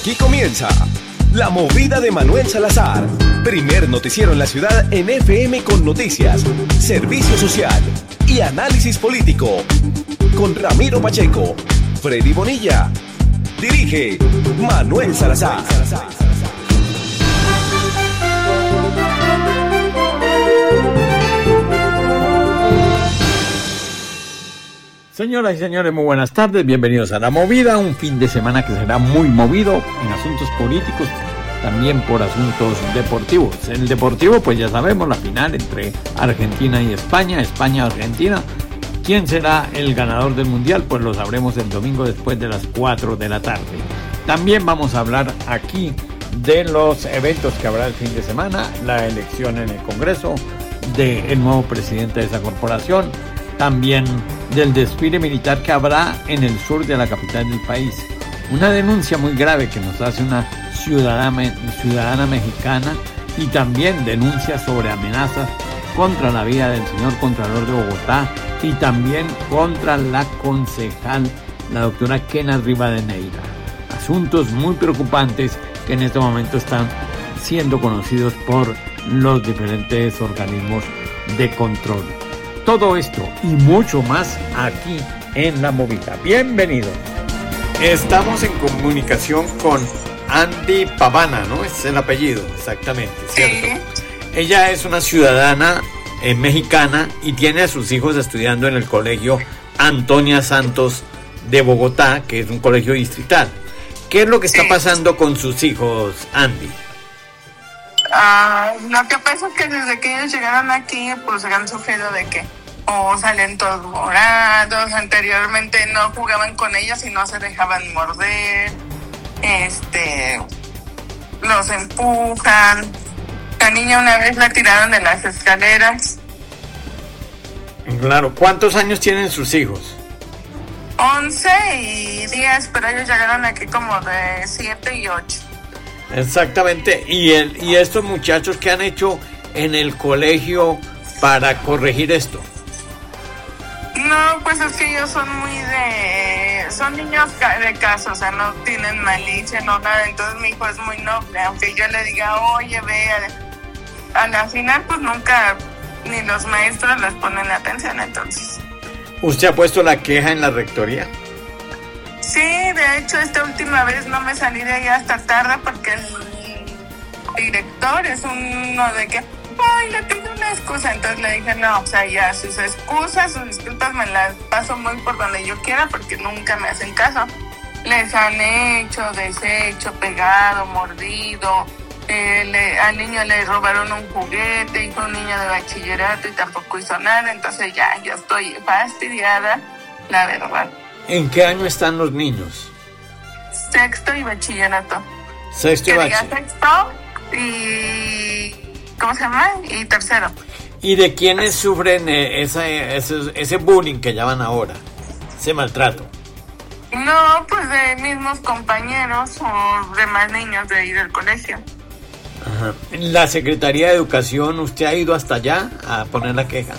Aquí comienza La Movida de Manuel Salazar. Primer noticiero en la ciudad en FM con noticias, servicio social y análisis político. Con Ramiro Pacheco, Freddy Bonilla. Dirige Manuel Salazar. Señoras y señores, muy buenas tardes, bienvenidos a La Movida, un fin de semana que será muy movido en asuntos políticos, también por asuntos deportivos. En el deportivo, pues ya sabemos, la final entre Argentina y España, España-Argentina. ¿Quién será el ganador del Mundial? Pues lo sabremos el domingo después de las 4 de la tarde. También vamos a hablar aquí de los eventos que habrá el fin de semana, la elección en el Congreso, del nuevo presidente de esa corporación, también del desfile militar que habrá en el sur de la capital del país. Una denuncia muy grave que nos hace una ciudadana mexicana, y también denuncias sobre amenazas contra la vida del señor Contralor de Bogotá y también contra la concejal, la doctora Kena Rivadeneira. Asuntos muy preocupantes que en este momento están siendo conocidos por los diferentes organismos de control. Todo esto y mucho más aquí en La Movida. Bienvenidos. Estamos en comunicación con Andy Pavana, ¿no? Es el apellido, exactamente, ¿cierto? Sí. Ella es una ciudadana mexicana y tiene a sus hijos estudiando en el colegio Antonia Santos de Bogotá, que es un colegio distrital. ¿Qué es lo que está pasando con sus hijos, Andy? Lo que pasa es que desde que ellos llegaron aquí, pues han sufrido de que o salen todos morados, anteriormente no jugaban con ellos y no se dejaban morder, los empujan. La niña una vez la tiraron de las escaleras. Claro, ¿cuántos años tienen sus hijos? 11 y 10, pero ellos llegaron aquí como de 7 y 8. Exactamente, y estos muchachos, ¿qué han hecho en el colegio para corregir esto? No, pues es que ellos son son niños de casa, o sea, no tienen malicia, no nada, entonces mi hijo es muy noble, aunque yo le diga, oye, ve, a la final pues nunca, ni los maestros les ponen atención, entonces. ¿Usted ha puesto la queja en la rectoría? Sí, de hecho esta última vez no me salí de ahí hasta tarde porque el director es uno de que, ay, le pido una excusa, entonces le dije, no, o sea, ya sus excusas, sus disculpas me las paso muy por donde yo quiera porque nunca me hacen caso. Les han hecho, deshecho, pegado, mordido, al niño le robaron un juguete, hizo un niño de bachillerato y tampoco hizo nada, entonces ya estoy fastidiada, la verdad. ¿En qué año están los niños? Sexto y bachillerato. Sexto y bachillerato. Sexto y... ¿cómo se llama? Y tercero. ¿Y de quiénes sufren ese bullying que llaman ahora? Ese maltrato. No, pues de mismos compañeros o demás niños de ahí del colegio. Ajá. ¿La Secretaría de Educación, usted ha ido hasta allá a poner la queja?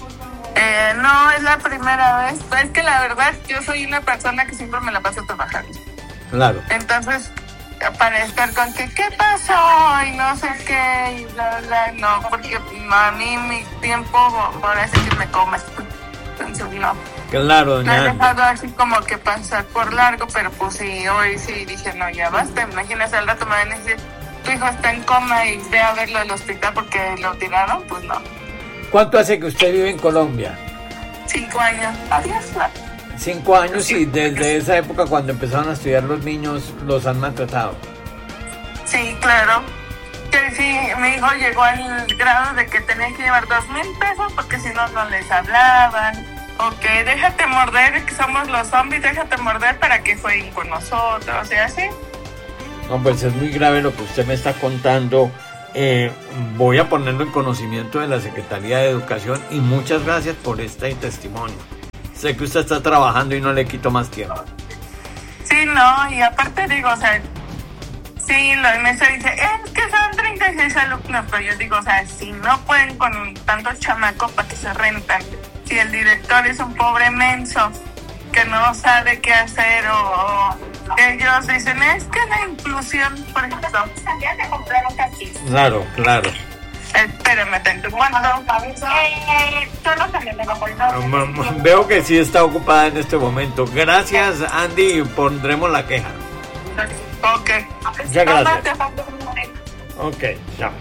No, es la primera vez. Es que la verdad, yo soy una persona que siempre me la paso trabajando. Claro. Entonces, para estar con que, ¿qué pasó? Y no sé qué, y bla, bla, no, porque a mí mi tiempo, ahora sí que me comes. Entonces, no. Claro, doña Me he dejado así como que pasar por largo, pero pues sí, hoy sí dije, no, ya basta. Imagínate, al rato me van a decir, tu hijo está en coma y ve a verlo al hospital porque lo tiraron, pues no. ¿Cuánto hace que usted vive en Colombia? 5 años. Adiós. 5 años, sí. Y desde esa época cuando empezaron a estudiar los niños, ¿los han maltratado? Sí, claro. Que sí, mi hijo llegó al grado de que tenía que llevar 2,000 pesos porque si no, no les hablaban. O que déjate morder, que somos los zombies, déjate morder para que jueguen con nosotros, o sea, así. No, pues es muy grave lo que usted me está contando. Voy a ponerlo en conocimiento de la Secretaría de Educación y muchas gracias por este testimonio. Sé que usted está trabajando y no le quito más tiempo. Sí, no, y aparte digo, o sea, sí, la mesa dice, es que son 36 alumnos, pero yo digo, o sea, si no pueden con tantos chamacos, ¿para qué se rentan? Si el director es un pobre menso que no sabe qué hacer o ellos dicen, es que la inclusión, por ejemplo, también te compraron taxis. Claro. Espérame, te cuento. Solo también me compraron. Veo que sí está ocupada en este momento. Gracias, Andy, pondremos la queja. Ok. Muchas gracias. Ok, ya.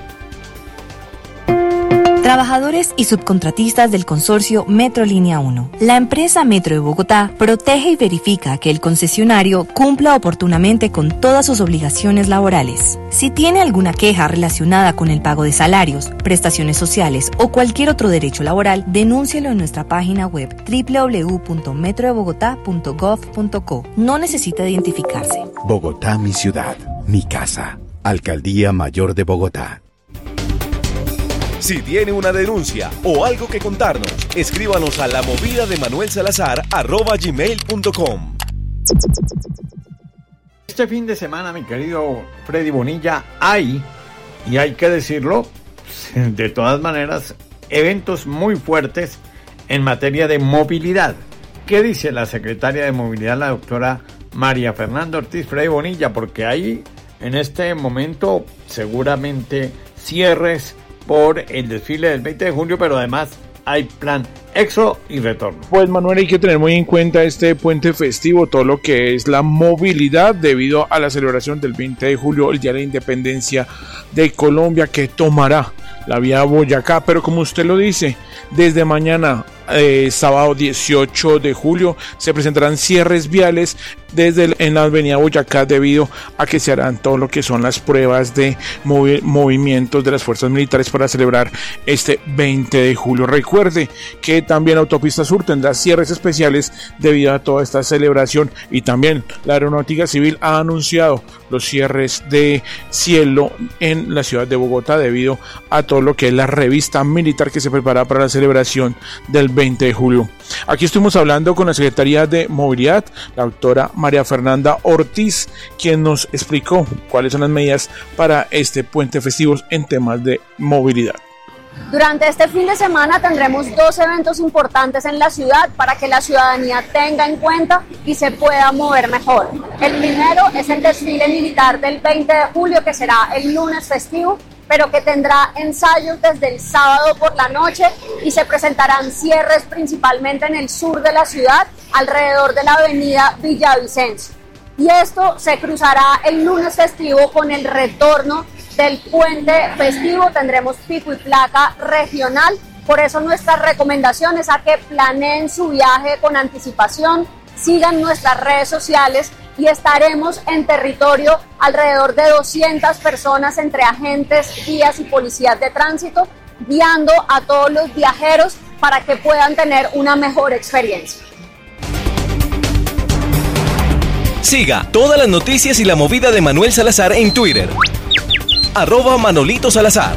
Trabajadores y subcontratistas del consorcio Metro Línea 1. La empresa Metro de Bogotá protege y verifica que el concesionario cumpla oportunamente con todas sus obligaciones laborales. Si tiene alguna queja relacionada con el pago de salarios, prestaciones sociales o cualquier otro derecho laboral, denúncielo en nuestra página web www.metrodebogotá.gov.co. No necesita identificarse. Bogotá, mi ciudad, mi casa. Alcaldía Mayor de Bogotá. Si tiene una denuncia o algo que contarnos, escríbanos a lamovidaDeManuelSalazar@gmail.com. Este fin de semana, mi querido Freddy Bonilla, hay que decirlo, de todas maneras, eventos muy fuertes en materia de movilidad. ¿Qué dice la secretaria de Movilidad, la doctora María Fernanda Ortiz? Freddy Bonilla, porque hay en este momento seguramente cierres por el desfile del 20 de julio, pero además hay plan éxodo y retorno. Pues Manuel, hay que tener muy en cuenta este puente festivo, todo lo que es la movilidad debido a la celebración del 20 de julio, el Día de la Independencia de Colombia, que tomará la vía Boyacá, pero como usted lo dice, desde mañana, sábado 18 de julio, se presentarán cierres viales en la avenida Boyacá debido a que se harán todo lo que son las pruebas de movimientos de las fuerzas militares para celebrar este 20 de julio. Recuerde que también Autopista Sur tendrá cierres especiales debido a toda esta celebración, y también la Aeronáutica Civil ha anunciado los cierres de cielo en la ciudad de Bogotá debido a todo lo que es la revista militar que se prepara para la celebración del 20 de julio. Aquí estuvimos hablando con la Secretaría de Movilidad, la doctora María Fernanda Ortiz, quien nos explicó cuáles son las medidas para este puente festivo en temas de movilidad. Durante este fin de semana tendremos 2 eventos importantes en la ciudad para que la ciudadanía tenga en cuenta y se pueda mover mejor. El primero es el desfile militar del 20 de julio, que será el lunes festivo, pero que tendrá ensayos desde el sábado por la noche, y se presentarán cierres principalmente en el sur de la ciudad, alrededor de la avenida Villavicencio. Y esto se cruzará el lunes festivo con el retorno del puente festivo. Tendremos pico y placa regional, por eso nuestras recomendaciones a que planeen su viaje con anticipación, sigan nuestras redes sociales y estaremos en territorio alrededor de 200 personas entre agentes, guías y policías de tránsito, guiando a todos los viajeros para que puedan tener una mejor experiencia. Siga todas las noticias y la movida de Manuel Salazar en Twitter. @Manolito Salazar.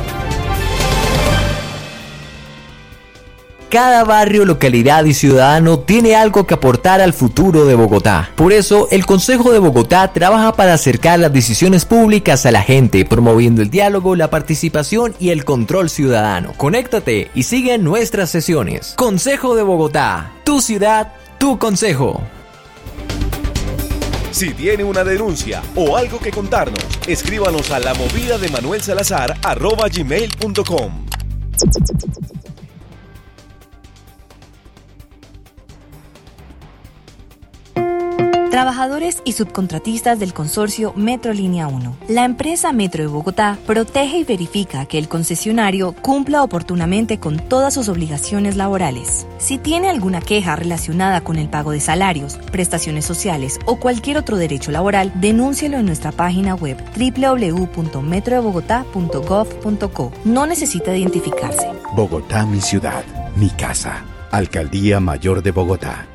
Cada barrio, localidad y ciudadano tiene algo que aportar al futuro de Bogotá. Por eso, el Consejo de Bogotá trabaja para acercar las decisiones públicas a la gente, promoviendo el diálogo, la participación y el control ciudadano. Conéctate y sigue nuestras sesiones. Consejo de Bogotá, tu ciudad, tu consejo. Si tiene una denuncia o algo que contarnos, escríbanos a lamovidaDeManuelSalazar@gmail.com. Trabajadores y subcontratistas del consorcio Metro Línea 1. La empresa Metro de Bogotá protege y verifica que el concesionario cumpla oportunamente con todas sus obligaciones laborales. Si tiene alguna queja relacionada con el pago de salarios, prestaciones sociales o cualquier otro derecho laboral, denúncielo en nuestra página web www.metrodebogotá.gov.co. No necesita identificarse. Bogotá, mi ciudad, mi casa. Alcaldía Mayor de Bogotá.